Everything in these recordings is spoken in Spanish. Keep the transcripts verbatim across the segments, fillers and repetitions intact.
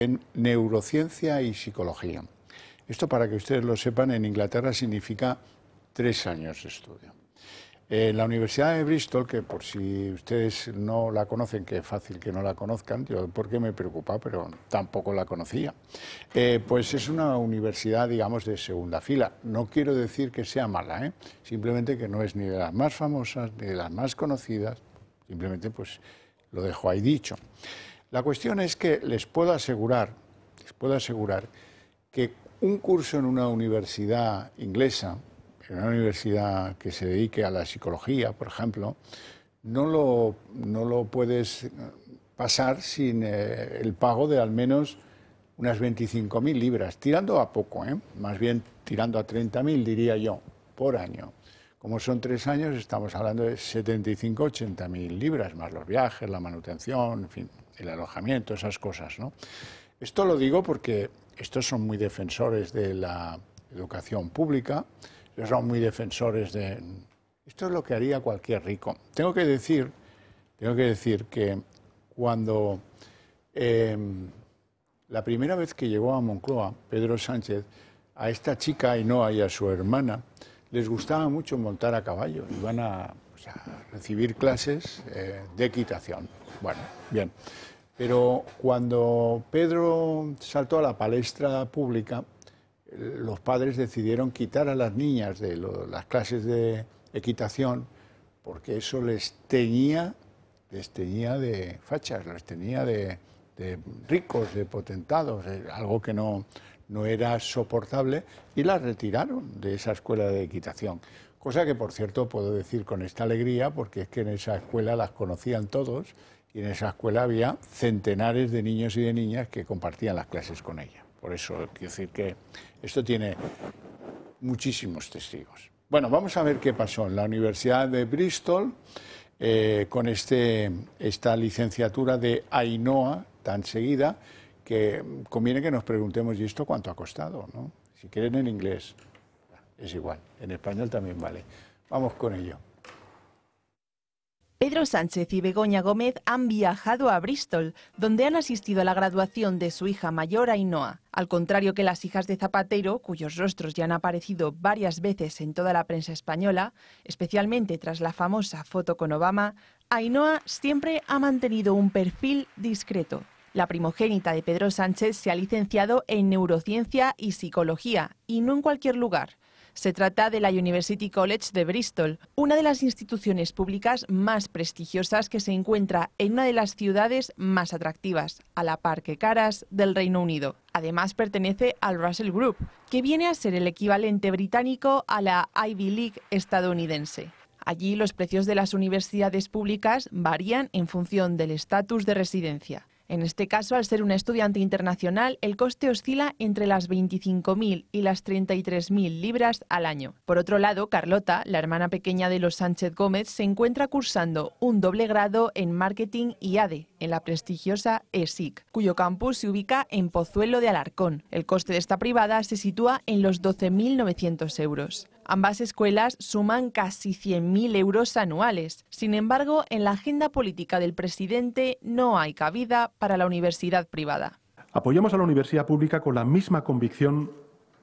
en neurociencia y psicología. Esto, para que ustedes lo sepan, en Inglaterra significa tres años de estudio. En la Universidad de Bristol, que por si ustedes no la conocen, que es fácil que no la conozcan, yo porque me preocupa, pero tampoco la conocía, eh, pues es una universidad, digamos, de segunda fila. No quiero decir que sea mala, ¿eh? Simplemente que no es ni de las más famosas, ni de las más conocidas, simplemente pues lo dejo ahí dicho. La cuestión es que les puedo asegurar, les puedo asegurar que un curso en una universidad inglesa, en una universidad que se dedique a la psicología, por ejemplo, no lo, no lo puedes pasar sin eh, el pago de al menos unas veinticinco mil libras, tirando a poco, ¿eh? Más bien tirando a treinta mil, diría yo, por año. Como son tres años, estamos hablando de setenta y cinco, ochenta mil libras, más los viajes, la manutención, en fin, el alojamiento, esas cosas, ¿no? Esto lo digo porque estos son muy defensores de la educación pública, son muy defensores de... Esto es lo que haría cualquier rico. Tengo que decir, tengo que, decir que cuando eh, la primera vez que llegó a Moncloa, Pedro Sánchez, a esta chica Ainhoa y a su hermana, les gustaba mucho montar a caballo. Iban a, pues, a recibir clases eh, de equitación. Bueno, bien. Pero cuando Pedro saltó a la palestra pública, los padres decidieron quitar a las niñas de lo, las clases de equitación porque eso les teñía, les teñía de fachas, les teñía de, de ricos, de potentados, de algo que no, no era soportable, y las retiraron de esa escuela de equitación. Cosa que, por cierto, puedo decir con esta alegría, porque es que en esa escuela las conocían todos y en esa escuela había centenares de niños y de niñas que compartían las clases con ella. Por eso quiero decir que esto tiene muchísimos testigos. Bueno, vamos a ver qué pasó en la Universidad de Bristol eh, con este, esta licenciatura de Ainhoa tan seguida, que conviene que nos preguntemos, ¿y esto cuánto ha costado, ¿no? Si quieren en inglés, es igual, en español también vale. Vamos con ello. Pedro Sánchez y Begoña Gómez han viajado a Bristol, donde han asistido a la graduación de su hija mayor, Ainhoa. Al contrario que las hijas de Zapatero, cuyos rostros ya han aparecido varias veces en toda la prensa española, especialmente tras la famosa foto con Obama, Ainhoa siempre ha mantenido un perfil discreto. La primogénita de Pedro Sánchez se ha licenciado en neurociencia y psicología, y no en cualquier lugar. Se trata de la University College de Bristol, una de las instituciones públicas más prestigiosas que se encuentra en una de las ciudades más atractivas, a la par que caras, del Reino Unido. Además pertenece al Russell Group, que viene a ser el equivalente británico a la Ivy League estadounidense. Allí los precios de las universidades públicas varían en función del estatus de residencia. En este caso, al ser una estudiante internacional, el coste oscila entre las veinticinco mil y las treinta y tres mil libras al año. Por otro lado, Carlota, la hermana pequeña de los Sánchez Gómez, se encuentra cursando un doble grado en Marketing y A D E en la prestigiosa E S I C, cuyo campus se ubica en Pozuelo de Alarcón. El coste de esta privada se sitúa en los doce mil novecientos euros. Ambas escuelas suman casi cien mil euros anuales. Sin embargo, en la agenda política del presidente no hay cabida para la universidad privada. Apoyamos a la universidad pública con la misma convicción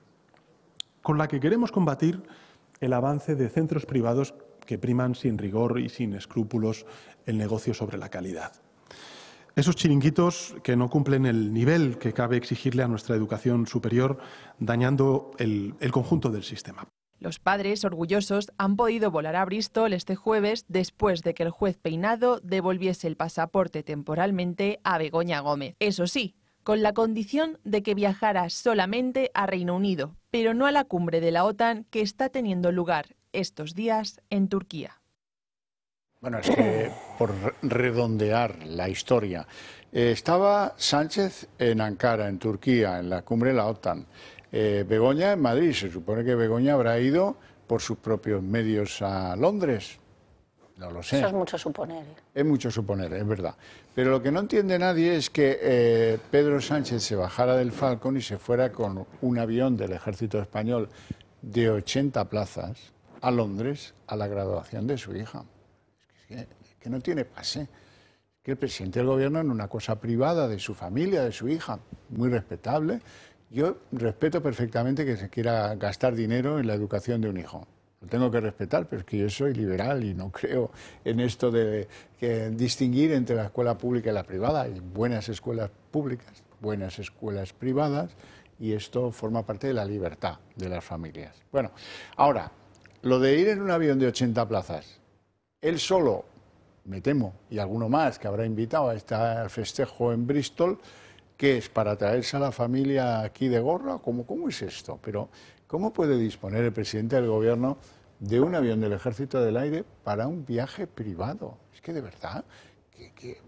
con la que queremos combatir el avance de centros privados que priman sin rigor y sin escrúpulos el negocio sobre la calidad. Esos chiringuitos que no cumplen el nivel que cabe exigirle a nuestra educación superior, dañando el, el conjunto del sistema. Los padres, orgullosos, han podido volar a Bristol este jueves después de que el juez Peinado devolviese el pasaporte temporalmente a Begoña Gómez. Eso sí, con la condición de que viajara solamente a Reino Unido, pero no a la cumbre de la OTAN que está teniendo lugar estos días en Turquía. Bueno, es que por redondear la historia, eh, estaba Sánchez en Ankara, en Turquía, en la cumbre de la OTAN. Eh, Begoña en Madrid. Se supone que Begoña habrá ido por sus propios medios a Londres. No lo sé. Eso es mucho suponer. ¿eh? Es mucho suponer, es verdad. Pero lo que no entiende nadie es que eh, Pedro Sánchez se bajara del Falcon y se fuera con un avión del ejército español de ochenta plazas a Londres a la graduación de su hija. Es que, es que no tiene pase. que el presidente del gobierno en una cosa privada de su familia, de su hija, muy respetable. Yo respeto perfectamente que se quiera gastar dinero en la educación de un hijo. Lo tengo que respetar, pero es que yo soy liberal y no creo en esto de que distinguir entre la escuela pública y la privada. Hay buenas escuelas públicas, buenas escuelas privadas, y esto forma parte de la libertad de las familias. Bueno, ahora, lo de ir en un avión de ochenta plazas, él solo, me temo, y alguno más que habrá invitado a este al festejo en Bristol, ¿qué es? ¿Para traerse a la familia aquí de gorra? ¿Cómo, cómo es esto? Pero, ¿cómo puede disponer el presidente del gobierno de un avión del Ejército del Aire para un viaje privado? Es que de verdad, que... que...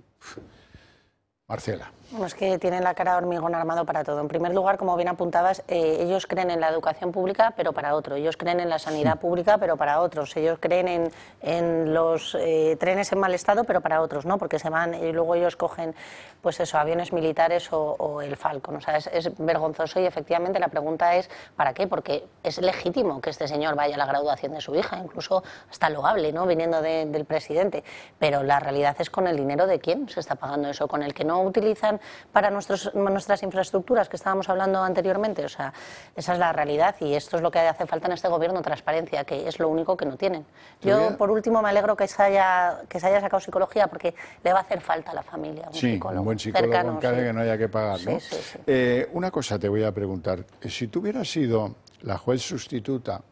Marcela. Bueno, es que tienen la cara de hormigón armado para todo. En primer lugar, como bien apuntabas, eh, ellos creen en la educación pública, pero para otro. Ellos creen en la sanidad sí. pública, pero para otros. Ellos creen en, en los eh, trenes en mal estado, pero para otros, ¿no? Porque se van y luego ellos cogen, pues eso, aviones militares o, o el Falcon. O sea, es, es vergonzoso y efectivamente la pregunta es ¿para qué? Porque es legítimo que este señor vaya a la graduación de su hija, incluso hasta loable, ¿no? Viniendo de, del presidente. Pero la realidad es con el dinero de quién se está pagando eso, con el que no utilizan para nuestros, nuestras infraestructuras que estábamos hablando anteriormente. O sea, esa es la realidad y esto es lo que hace falta en este gobierno, transparencia, que es lo único que no tienen. Yo, por último, me alegro que se haya, que se haya sacado psicología porque le va a hacer falta a la familia un sí, psicólogo. Un buen psicólogo cercano, en casa sí. que no haya que pagar, ¿no? Sí, sí, sí. Eh, una cosa te voy a preguntar. Si tú hubieras sido la juez sustituta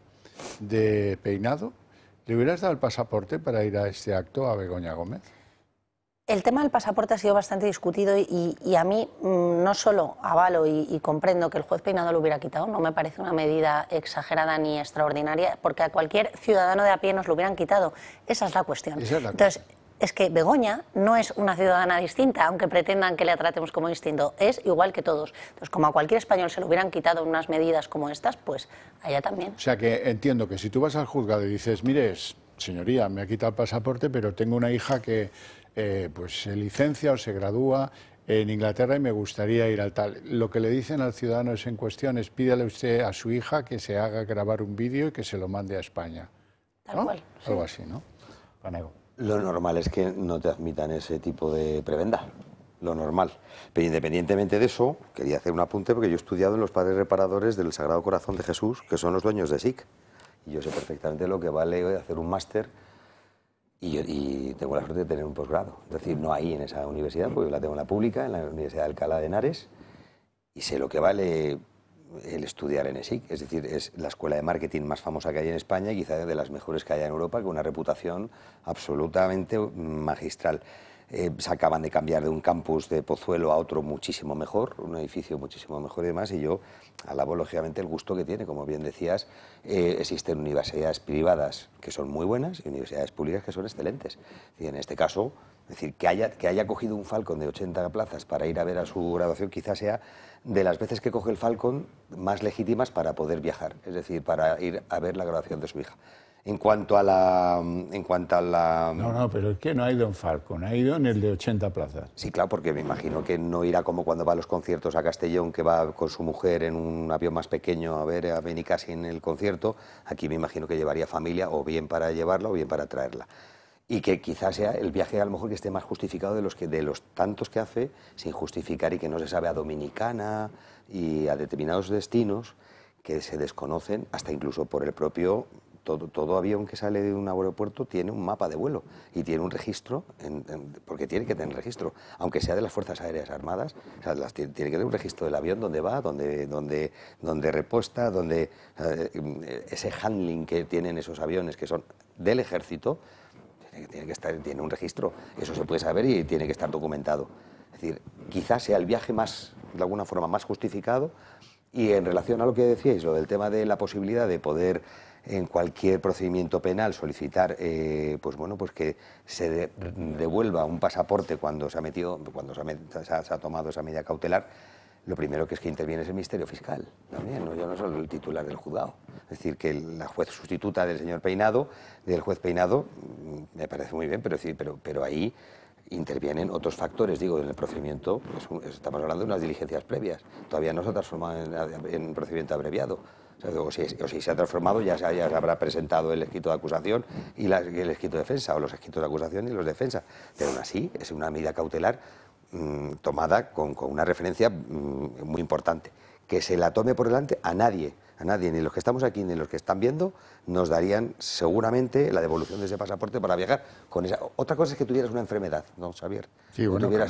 de Peinado, ¿le hubieras dado el pasaporte para ir a este acto a Begoña Gómez? El tema del pasaporte ha sido bastante discutido y, y a mí mmm, no solo avalo y, y comprendo que el juez Peinado lo hubiera quitado, no me parece una medida exagerada ni extraordinaria, porque a cualquier ciudadano de a pie nos lo hubieran quitado. Esa es la cuestión. Esa es la Entonces, es que Begoña no es una ciudadana distinta, aunque pretendan que la tratemos como distinto, es igual que todos. Entonces, como a cualquier español se lo hubieran quitado unas medidas como estas, pues a ella también. O sea que entiendo que si tú vas al juzgado y dices, mire, señoría, me ha quitado el pasaporte, pero tengo una hija que eh, pues se licencia o se gradúa en Inglaterra y me gustaría ir al tal. Lo que le dicen al ciudadano es en cuestión es pídale usted a su hija que se haga grabar un vídeo y que se lo mande a España. Tal ¿no? cual. Sí. Algo así, ¿no? Panego. Lo normal es que no te admitan ese tipo de prebenda, lo normal. Pero independientemente de eso, quería hacer un apunte porque yo he estudiado en los Padres Reparadores del Sagrado Corazón de Jesús, que son los dueños de S I C. Y yo sé perfectamente lo que vale hacer un máster y, yo, y tengo la suerte de tener un posgrado. Es decir, no ahí en esa universidad, porque yo la tengo en la pública, en la Universidad de Alcalá de Henares, y sé lo que vale el estudiar en S I C. Es decir, es la escuela de marketing más famosa que hay en España y quizá de las mejores que hay en Europa, con una reputación absolutamente magistral. Eh, se acaban de cambiar de un campus de Pozuelo a otro muchísimo mejor, un edificio muchísimo mejor y demás, y yo alabo lógicamente el gusto que tiene. Como bien decías, eh, existen universidades privadas que son muy buenas y universidades públicas que son excelentes. Y en este caso, es decir, que haya, que haya cogido un Falcon de ochenta plazas para ir a ver a su graduación, quizás sea de las veces que coge el Falcon más legítimas para poder viajar, es decir, para ir a ver la graduación de su hija. En cuanto a la... En cuanto a la... No, no, pero es que no ha ido en Falcon, ha ido en el de ochenta plazas. Sí, claro, porque me imagino que no irá como cuando va a los conciertos a Castellón, que va con su mujer en un avión más pequeño a ver a Benicassi en el concierto. Aquí me imagino que llevaría familia, o bien para llevarla o bien para traerla. Y que quizás sea el viaje a lo mejor que esté más justificado de los, que, de los tantos que hace sin justificar y que no se sabe a Dominicana y a determinados destinos que se desconocen hasta incluso por el propio... Todo, todo avión que sale de un aeropuerto tiene un mapa de vuelo y tiene un registro, en, en, porque tiene que tener registro, aunque sea de las Fuerzas Aéreas Armadas, o sea, las, tiene, tiene que tener un registro del avión, dónde va, dónde, dónde, dónde reposta, dónde, eh, ese handling que tienen esos aviones que son del ejército, tiene, tiene que estar, tiene un registro, eso se puede saber y tiene que estar documentado. Es decir, quizás sea el viaje más, de alguna forma, más justificado. Y en relación a lo que decíais, lo del tema de la posibilidad de poder en cualquier procedimiento penal solicitar eh, pues bueno, pues que se de, devuelva un pasaporte cuando se ha metido, cuando se ha, met, se, ha, se ha tomado esa medida cautelar, lo primero que es que interviene es el Ministerio Fiscal también, ¿no? Yo no soy el titular del juzgado. Es decir, que la juez sustituta del señor Peinado, del juez Peinado, me parece muy bien, pero, decir, pero, pero ahí intervienen otros factores, digo, en el procedimiento, pues, estamos hablando de unas diligencias previas, todavía no se ha transformado en, en procedimiento abreviado. O, sea, o, si, o si se ha transformado, ya se, ya se habrá presentado el escrito de acusación y, la, y el escrito de defensa, o los escritos de acusación y los de defensa. Pero aún así, es una medida cautelar mmm, tomada con, con una referencia mmm, muy importante. Que se la tome por delante a nadie, a nadie, ni los que estamos aquí ni los que están viendo, nos darían seguramente la devolución de ese pasaporte para viajar con esa. Otra cosa es que tuvieras una enfermedad, ¿no, Xavier? Sí, bueno, tuvieras